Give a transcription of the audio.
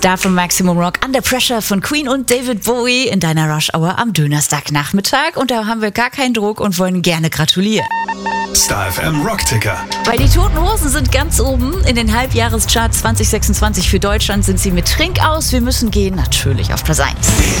Star von Maximum Rock, Under Pressure von Queen und David Bowie in deiner Rush Hour am Donnerstagnachmittag. Und da haben wir gar keinen Druck und wollen gerne gratulieren. Star FM Rockticker. Weil die Toten Hosen sind ganz oben in den Halbjahrescharts 2026 für Deutschland sind sie mit Trink aus. Wir müssen gehen natürlich auf Platz 1.